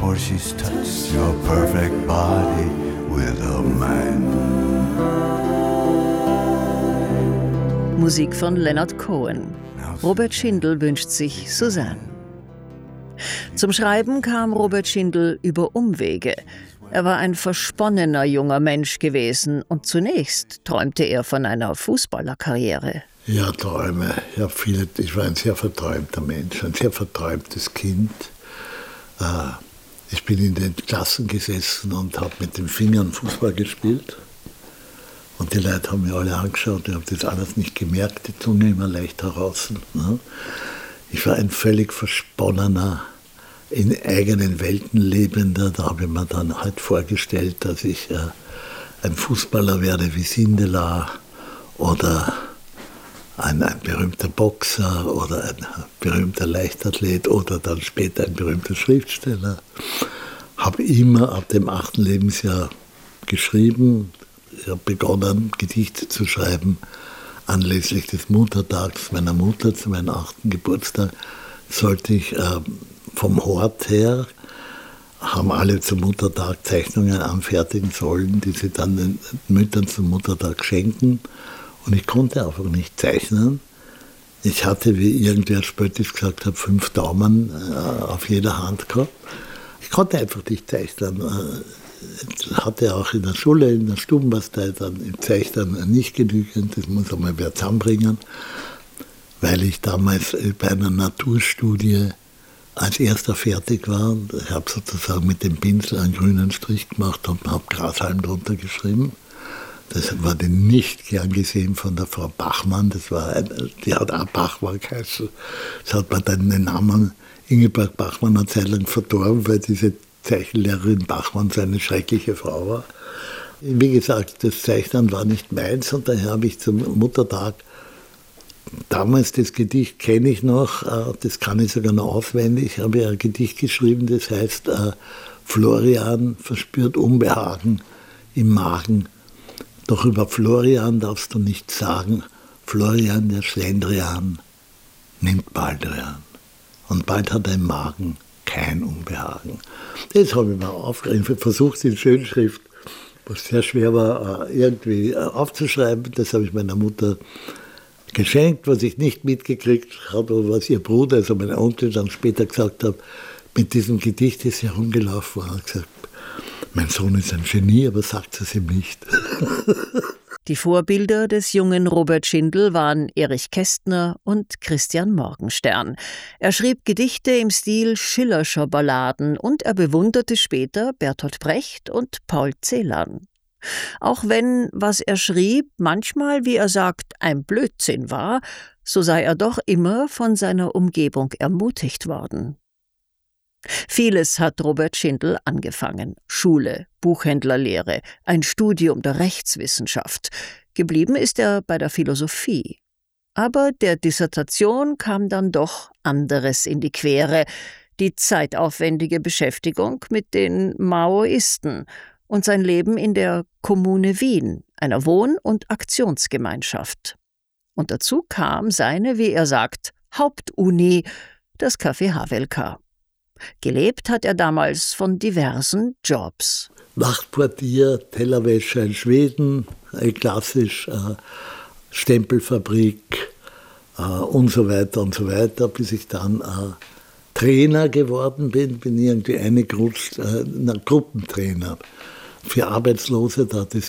before she's touched your perfect body with a man. Musik von Leonard Cohen. Robert Schindel wünscht sich Suzanne. Zum Schreiben kam Robert Schindel über Umwege. Er war ein versponnener junger Mensch gewesen und zunächst träumte er von einer Fußballerkarriere. Ja, Träume. Ich war ein sehr verträumter Mensch, ein sehr verträumtes Kind. Ich bin in den Klassen gesessen und habe mit den Fingern Fußball gespielt. Und die Leute haben mich alle angeschaut, ich habe das alles nicht gemerkt, die Zunge immer leicht heraus. Ne? Ich war ein völlig versponnener, in eigenen Welten lebender. Da habe ich mir dann halt vorgestellt, dass ich ein Fußballer werde wie Sindelar oder ein berühmter Boxer oder ein berühmter Leichtathlet oder dann später ein berühmter Schriftsteller. Habe immer ab dem 8. Lebensjahr geschrieben. Ich habe begonnen, Gedichte zu schreiben anlässlich des Muttertags meiner Mutter, zu meinem 8. Geburtstag. Sollte ich vom Hort her, haben alle zum Muttertag Zeichnungen anfertigen sollen, die sie dann den Müttern zum Muttertag schenken. Und ich konnte einfach nicht zeichnen. Ich hatte, wie irgendwer spöttisch gesagt hat, 5 Daumen auf jeder Hand gehabt. Ich konnte einfach nicht zeichnen. Ich hatte auch in der Schule, in der Stubenbastei dann im Zeichnen nicht genügend. Das muss einmal wer zusammenbringen, weil ich damals bei einer Naturstudie als erster fertig war. Ich habe sozusagen mit dem Pinsel einen grünen Strich gemacht und habe Grashalm drunter geschrieben. Das wurde nicht gern gesehen von der Frau Bachmann. Die hat auch Bachmann geheißen. Das hat man dann den Namen Ingeborg Bachmann eine Zeit lang verdorben, weil diese Zeichenlehrerin Bachmann so eine schreckliche Frau war. Wie gesagt, das Zeichnen war nicht meins und daher habe ich zum Muttertag damals, das Gedicht kenne ich noch, das kann ich sogar noch auswendig, habe ich ein Gedicht geschrieben, das heißt Florian verspürt Unbehagen im Magen. Doch über Florian darfst du nichts sagen. Florian, der Schlendrian, nimmt Baldrian. Und bald hat er im Magen kein Unbehagen. Das habe ich mir aufgeschrieben, versucht in Schönschrift, was sehr schwer war, irgendwie aufzuschreiben. Das habe ich meiner Mutter geschenkt, was ich nicht mitgekriegt habe, was ihr Bruder, also mein Onkel, dann später gesagt hat, mit diesem Gedicht ist herumgelaufen und hat gesagt, mein Sohn ist ein Genie, aber sagt es ihm nicht. Die Vorbilder des jungen Robert Schindel waren Erich Kästner und Christian Morgenstern. Er schrieb Gedichte im Stil Schillerscher Balladen und er bewunderte später Bertolt Brecht und Paul Celan. Auch wenn, was er schrieb, manchmal, wie er sagt, ein Blödsinn war, so sei er doch immer von seiner Umgebung ermutigt worden. Vieles hat Robert Schindel angefangen. Schule, Buchhändlerlehre, ein Studium der Rechtswissenschaft. Geblieben ist er bei der Philosophie. Aber der Dissertation kam dann doch anderes in die Quere. Die zeitaufwendige Beschäftigung mit den Maoisten und sein Leben in der Kommune Wien, einer Wohn- und Aktionsgemeinschaft. Und dazu kam seine, wie er sagt, Hauptuni, das Café Havelka. Gelebt hat er damals von diversen Jobs. Nachtportier, Tellerwäscher in Schweden, klassisch, Stempelfabrik und so weiter, bis ich dann Trainer geworden bin irgendwie eingerutscht, Gruppentrainer für Arbeitslose. Da hat das